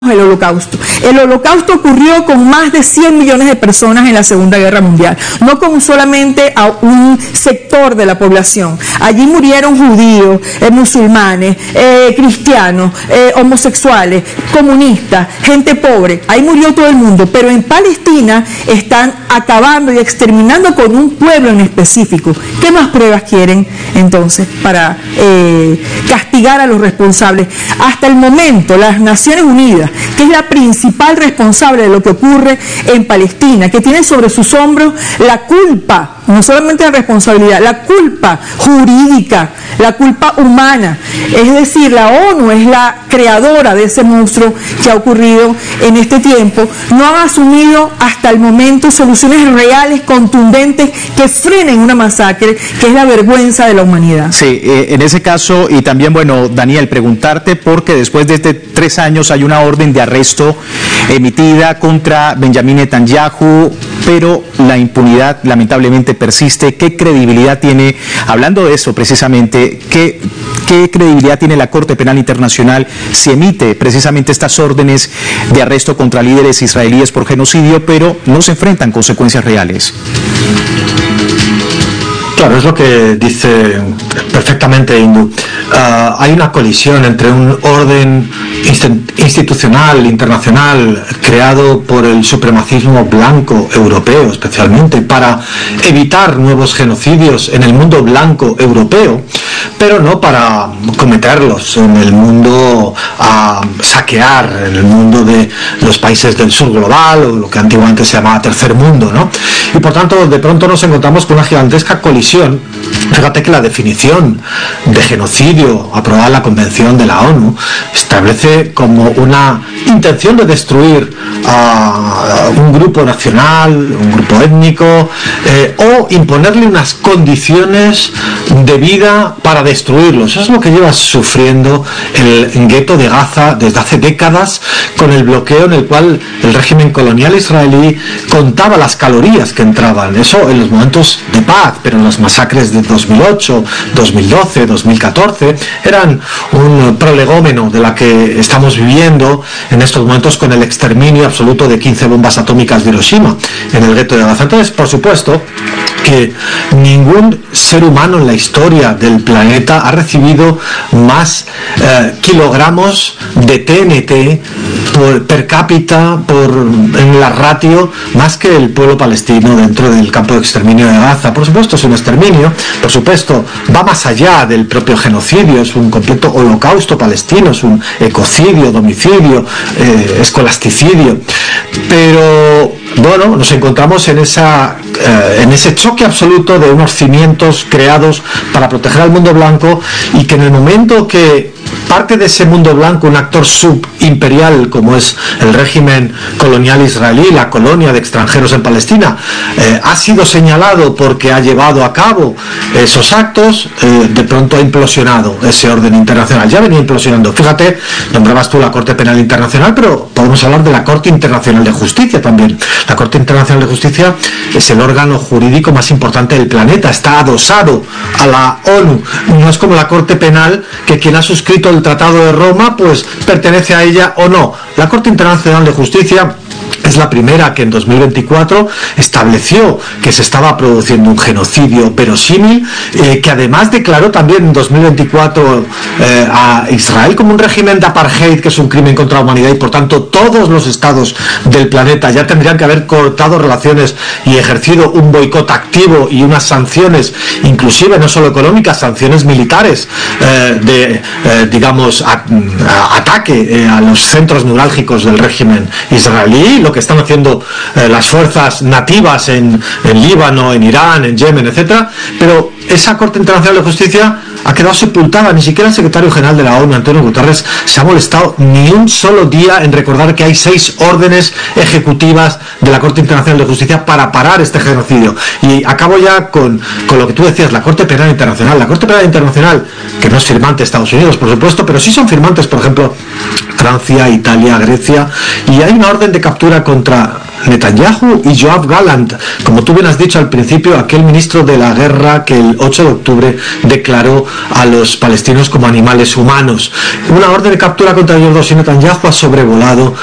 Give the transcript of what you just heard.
el Holocausto. El Holocausto ocurrió con más de 100 millones de personas en la Segunda Guerra Mundial, no con solamente a un sector de la población. Allí murieron judíos, musulmanes, cristianos, homosexuales, comunistas, gente pobre. Ahí murió todo el mundo, pero en Palestina están acabando y exterminando con un pueblo en específico. ¿Qué más pruebas quieren entonces para castigar a los responsables? Hasta el momento, las Naciones Unidas, que es la principal responsable de lo que ocurre en Palestina, que tiene sobre sus hombros la culpa, no solamente la responsabilidad, la culpa jurídica, la culpa humana. Es decir, la ONU es la creadora de ese monstruo que ha ocurrido en este tiempo. No han asumido hasta el momento soluciones reales, contundentes, que frenen una masacre, que es la vergüenza de la humanidad. Sí, en ese caso, y también, bueno, Daniel, preguntarte, porque después de 3 años hay una orden de arresto emitida contra Benjamín Netanyahu, pero la impunidad lamentablemente persiste. ¿Qué credibilidad tiene, hablando de eso precisamente, qué credibilidad tiene la Corte Penal Internacional si emite precisamente estas órdenes de arresto contra líderes israelíes por genocidio, pero no se enfrentan consecuencias reales? Claro, es lo que dice perfectamente Indu. Hay una colisión entre un orden institucional, internacional, creado por el supremacismo blanco europeo, especialmente para evitar nuevos genocidios en el mundo blanco europeo, pero no para cometerlos en el mundo a saquear, en el mundo de los países del sur global, o lo que antiguamente se llamaba tercer mundo, ¿no? Y por tanto, de pronto nos encontramos con una gigantesca colisión. Fíjate que la definición de genocidio aprobada en la Convención de la ONU establece como una intención de destruir a un grupo nacional, un grupo étnico, o imponerle unas condiciones de vida para destruirlos. Eso es lo que lleva sufriendo el gueto de Gaza desde hace décadas, con el bloqueo en el cual el régimen colonial israelí contaba las calorías que entraban. Eso en los momentos de paz, pero en las masacres de 2008, 2012, 2014 eran un prolegómeno de la que estamos viviendo en estos momentos con el exterminio absoluto de 15 bombas atómicas de Hiroshima en el gueto de Gaza. Entonces, por supuesto que ningún ser humano en la historia del planeta ha recibido más kilogramos de TNT per cápita, en la ratio, más que el pueblo palestino dentro del campo de exterminio de Gaza. Por supuesto es un exterminio, por supuesto va más allá del propio genocidio, es un completo holocausto palestino, es un ecocidio, domicidio, escolasticidio, pero bueno, nos encontramos en ese choque absoluto de unos cimientos creados para proteger al mundo blanco, y que en el momento que parte de ese mundo blanco, un actor subimperial como es el régimen colonial israelí, la colonia de extranjeros en Palestina, ha sido señalado porque ha llevado a cabo esos actos, de pronto ha implosionado ese orden internacional. Ya venía implosionando. Fíjate, nombrabas tú la Corte Penal Internacional, pero podemos hablar de la Corte Internacional de Justicia también. La Corte Internacional de Justicia es el órgano jurídico más importante del planeta, está adosado a la ONU. No es como la Corte Penal, que quien ha suscrito el Tratado de Roma pues pertenece a ella o no. La Corte Internacional de Justicia es la primera que en 2024 estableció que se estaba produciendo un genocidio verosímil, que además declaró también en 2024 a Israel como un régimen de apartheid, que es un crimen contra la humanidad, y por tanto todos los estados del planeta ya tendrían que haber cortado relaciones y ejercido un boicot activo y unas sanciones, inclusive no solo económicas, sanciones militares, ataque a los centros neurálgicos del régimen israelí, lo que están haciendo las fuerzas nativas en Líbano, en Irán, en Yemen, etcétera. Pero esa Corte Internacional de Justicia ha quedado sepultada. Ni siquiera el secretario general de la ONU, Antonio Guterres, se ha molestado ni un solo día en recordar que hay 6 órdenes ejecutivas de la Corte Internacional de Justicia para parar este genocidio. Y acabo ya con lo que tú decías, la Corte Penal Internacional. La Corte Penal Internacional, que no es firmante de Estados Unidos, por supuesto, pero sí son firmantes, por ejemplo, Francia, Italia, Grecia, y hay una orden de captura contra Netanyahu y Yoav Gallant, como tú bien has dicho al principio, aquel ministro de la guerra que el 8 de octubre declaró a los palestinos como animales humanos. Una orden de captura contra Yoav Netanyahu ha sobrevolado